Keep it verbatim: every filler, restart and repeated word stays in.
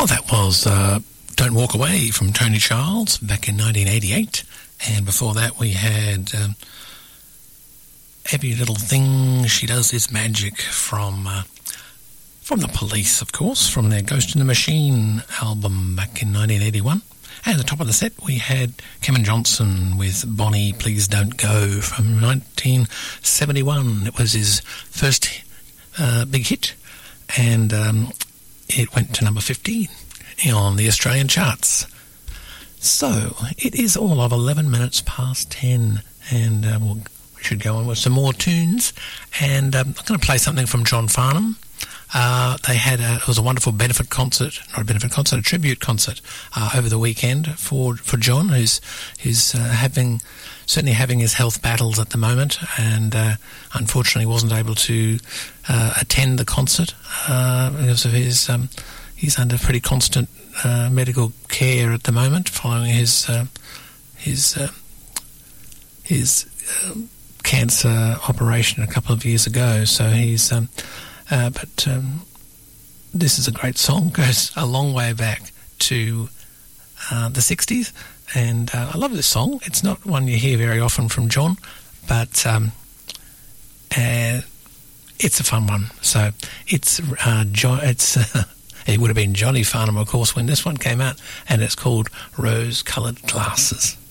Well, that was uh, Don't Walk Away from Tony Childs back in nineteen eighty-eight. And before that we had um, Every Little Thing She Does Is Magic from uh, from The Police, of course, from their Ghost in the Machine album back in nineteen eighty-one. And at the top of the set we had Kevin Johnson with Bonnie, Please Don't Go from nineteen seventy-one. It was his first uh, big hit, and um, it went to number fifteen on the Australian charts. So it is all of eleven minutes past ten, and uh, we'll, we should go on with some more tunes. And um, I'm going to play something from John Farnham. Uh, they had a, it was a wonderful benefit concert, not a benefit concert, a tribute concert uh, over the weekend for for John, who's who's uh, having certainly having his health battles at the moment, and uh, unfortunately wasn't able to uh, attend the concert uh, because of his um, he's under pretty constant uh, medical care at the moment following his uh, his uh, his uh, cancer operation a couple of years ago. So he's um, Uh, but um, this is a great song, goes a long way back to uh, the sixties, and uh, I love this song. It's not one you hear very often from John, but um, uh, it's a fun one. So it's uh, jo- it's uh, it would have been Johnny Farnham, of course, when this one came out, and it's called Rose-Coloured Glasses.